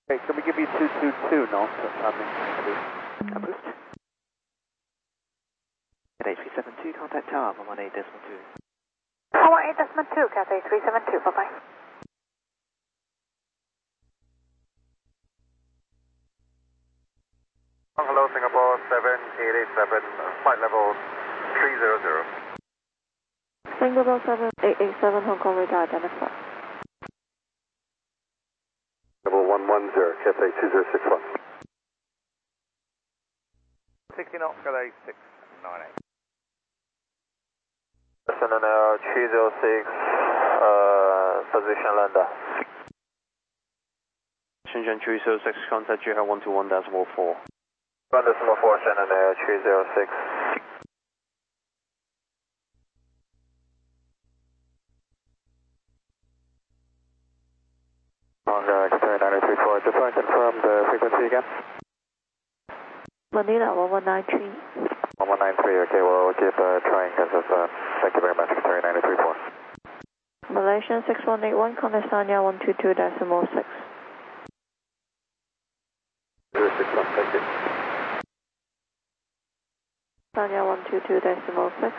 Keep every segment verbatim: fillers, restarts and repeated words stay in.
Okay, can we give you two two two knots at landing, please? Approved. Cathay three seven two, contact tower one one eight decimal two. one one eight decimal two, Cathay three seven two, bye bye. Hello, Singapore seven eight eight seven, flight level three zero zero. Singapore seven eight eight seven, Hong Kong radar identified. Level one one zero, Cathay two zero six one. sixty knots, Cathay six nine eight. Listen on air three zero six, uh, position lander. Shenzhen three zero six, contact J H A one two one decimal four. One decimal four, Shannon air three zero six. Honda Cathay nine three four, just want to confirm the frequency again? Manila one one nine three. one one nine three, okay, we'll keep uh, trying as of, uh, thank you very much, Cathay nine three four. Malaysian six one eight one, contact Sanya one two two decimal six. zero six one, thank you. Sanya one two two decimal six.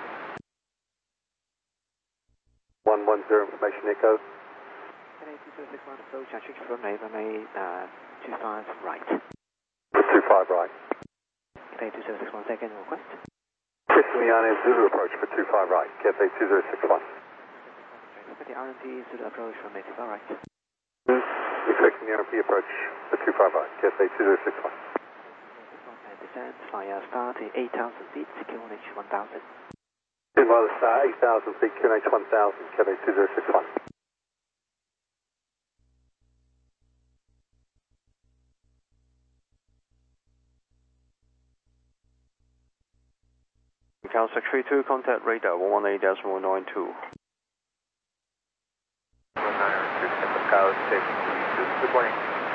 one one zero, information echo. Cathay two zero six one, approach, I should from A, runway uh, two five right. two five right. Cathay two zero six one, second request. Chris Liane, Zulu approach for two five right, Cathay two zero six one. The R M P Zulu approach from A two five right. Expecting the R M P approach for two five right, Cathay two zero six one. And descent via start eight thousand feet, Q N H one thousand. Meanwhile, star eight thousand feet, Q N H one thousand, Cathay two zero six one. Council three two, contact radar one one eight decimal nine two. Good morning.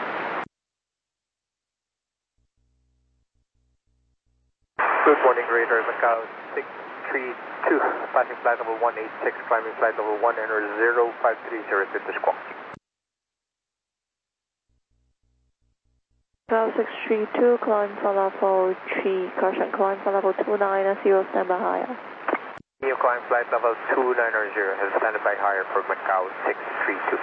Good morning, radar Macau six three two, passing flight level one eight six, climbing flight level one, enter zero five three zero, good to squawk. Macau six three two, climb for level three, caution climb for level two nine zero, stand by higher. New climb flight level two nine zero, has standby higher for Macau six three two.